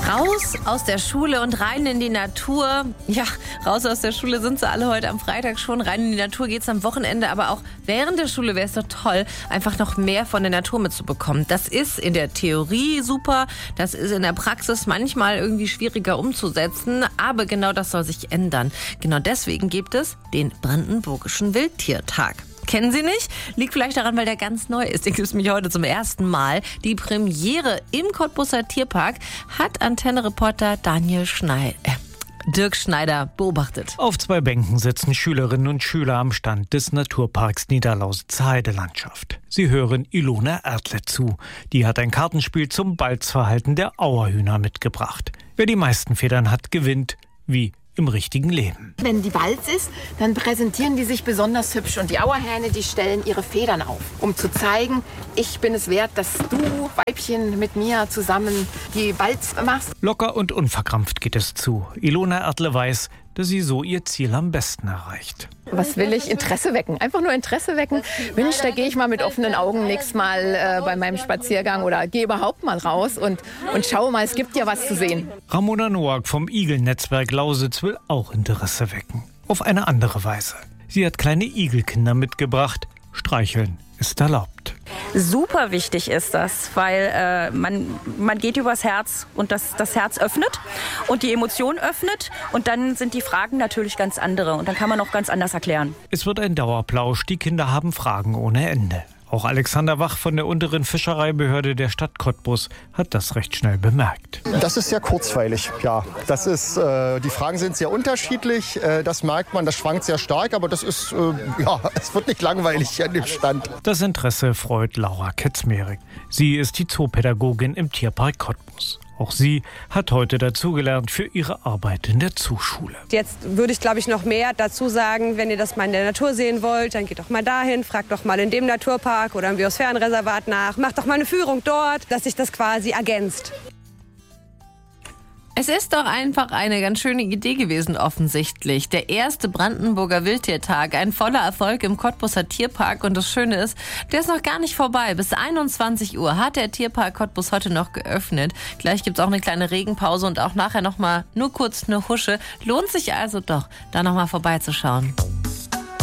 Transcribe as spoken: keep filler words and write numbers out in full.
Raus aus der Schule und rein in die Natur. Ja, raus aus der Schule sind sie alle heute am Freitag schon. Rein in die Natur geht's am Wochenende, aber auch während der Schule wäre es doch toll, einfach noch mehr von der Natur mitzubekommen. Das ist in der Theorie super, das ist in der Praxis manchmal irgendwie schwieriger umzusetzen, aber genau das soll sich ändern. Genau deswegen gibt es den Brandenburgischen Wildtiertag. Kennen Sie nicht? Liegt vielleicht daran, weil der ganz neu ist. Den gibt es nämlich heute zum ersten Mal. Die Premiere im Cottbuser Tierpark hat Antenne-Reporter Daniel Schneider, äh, Dirk Schneider beobachtet. Auf zwei Bänken sitzen Schülerinnen und Schüler am Stand des Naturparks Niederlausitzer Heidelandschaft. Sie hören Ilona Erdle zu. Die hat ein Kartenspiel zum Balzverhalten der Auerhühner mitgebracht. Wer die meisten Federn hat, gewinnt, wie im richtigen Leben. Wenn die Balz ist, dann präsentieren die sich besonders hübsch und die Auerhähne, die stellen ihre Federn auf, um zu zeigen, ich bin es wert, dass du, Weibchen, mit mir zusammen die Balz machst. Locker und unverkrampft geht es zu. Ilona Erdle weiß, dass sie so ihr Ziel am besten erreicht. Was will ich? Interesse wecken. Einfach nur Interesse wecken. Mensch, da gehe ich mal mit offenen Augen nächstes Mal äh, bei meinem Spaziergang oder gehe überhaupt mal raus und, und schaue mal, es gibt ja was zu sehen. Ramona Noack vom Igel-Netzwerk Lausitz will auch Interesse wecken. Auf eine andere Weise. Sie hat kleine Igelkinder mitgebracht. Streicheln ist erlaubt. Super wichtig ist das, weil äh, man, man geht übers Herz und das, das Herz öffnet und die Emotion öffnet und dann sind die Fragen natürlich ganz andere und dann kann man auch ganz anders erklären. Es wird ein Dauerplausch, die Kinder haben Fragen ohne Ende. Auch Alexander Wach von der unteren Fischereibehörde der Stadt Cottbus hat das recht schnell bemerkt. Das ist sehr kurzweilig, ja. Das ist, äh, die Fragen sind sehr unterschiedlich, äh, das merkt man, das schwankt sehr stark, aber das ist, äh, ja, es wird nicht langweilig an dem Stand. Das Interesse freut Laura Ketzmerik. Sie ist die Zoopädagogin im Tierpark Cottbus. Auch sie hat heute dazugelernt für ihre Arbeit in der Zooschule. Jetzt würde ich, glaube ich, noch mehr dazu sagen, wenn ihr das mal in der Natur sehen wollt, dann geht doch mal dahin, fragt doch mal in dem Naturpark oder im Biosphärenreservat nach, macht doch mal eine Führung dort, dass sich das quasi ergänzt. Es ist doch einfach eine ganz schöne Idee gewesen, offensichtlich. Der erste Brandenburger Wildtiertag, ein voller Erfolg im Cottbuser Tierpark. Und das Schöne ist, der ist noch gar nicht vorbei. Bis einundzwanzig Uhr hat der Tierpark Cottbus heute noch geöffnet. Gleich gibt's auch eine kleine Regenpause und auch nachher noch mal nur kurz eine Husche. Lohnt sich also doch, da noch mal vorbeizuschauen.